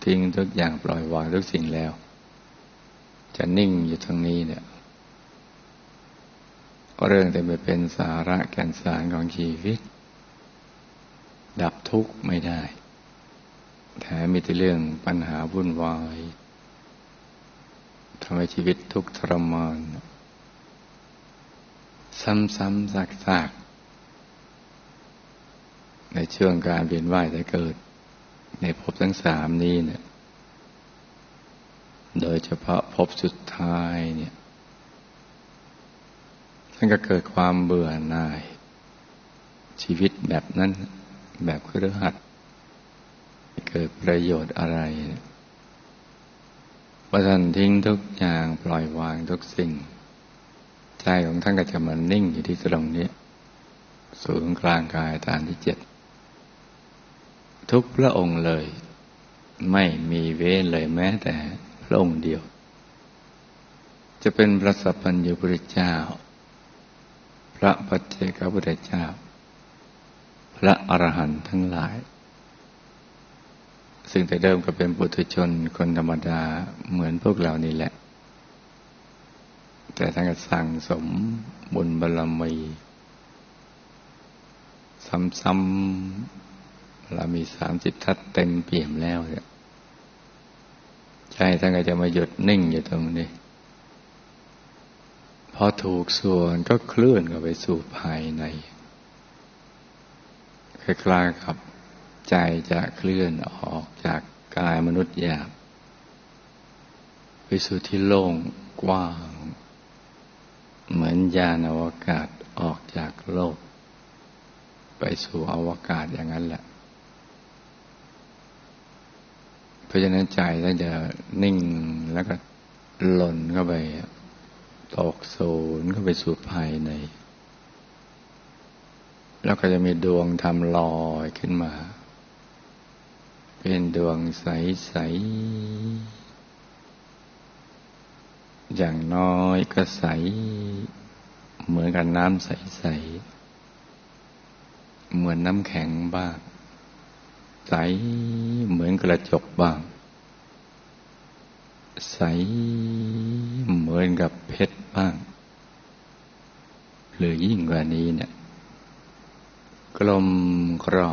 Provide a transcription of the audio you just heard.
ทิ้งทุกอย่างปล่อยวางทุกสิ่งแล้วจะนิ่งอยู่ทางนี้เนี่ยก็เรื่องแต่ไม่เป็นสาระแก่นสารของชีวิตดับทุกข์ไม่ได้แถมมีแต่เรื่องปัญหาวุ่นวายทำให้ชีวิตทุกข์ทรมานซ้ำๆซากๆในช่วงการเวียนว่ายแต่เกิดในภพทั้งสามนี้เนี่ยโดยเฉพาะภพสุดท้ายเนี่ยท่านก็เกิดความเบื่อหน่ายชีวิตแบบนั้นแบบคฤหัสถ์ไม่เกิดประโยชน์อะไรพอท่านทิ้งทุกอย่างปล่อยวางทุกสิ่งใจของท่านก็จะมานิ่งอยู่ที่ตรงนี้ศูนย์กลางกายฐานที่7ทุกพระองค์เลยไม่มีเว้นเลยแม้แต่พระองค์เดียวจะเป็นพระสัพพัญญูพุทธเจ้าพระปัจเจกพุทธเจ้าพระอรหันต์ทั้งหลายซึ่งแต่เดิมก็เป็นปุถุชนคนธรรมดาเหมือนพวกเรานี่แหละแต่ท่านก็สั่งสมบุญบารมีซ้ำๆเรามี30 ทัศเต็มเปี่ยมแล้วเนี่ยใจท่านก็จะมาหยุดนิ่งอยู่ตรงนี้พอถูกส่วนก็เคลื่อนเข้าไปสู่ภายในคล้ายๆกับใจจะเคลื่อนออกจากกายมนุษย์หยาบไปสู่ที่โล่งกว้างเหมือนยานอวกาศออกจากโลกไปสู่อวกาศอย่างนั้นแหละเพราะฉะนั้นใจท่านจะนิ่งแล้วก็หล่นเข้าไปตกศูนย์เข้าไปสู่ภายในแล้วก็จะมีดวงธรรมลอยขึ้นมาเป็นดวงใสๆอย่างน้อยก็ใสเหมือนกับน้ำใสๆเหมือนน้ำแข็งบ้างใสเหมือนกระจกบ้างใสเหมือนกับเพชรบ้างหรือยิ่งกว่านี้เนี่ยกลมกรอบ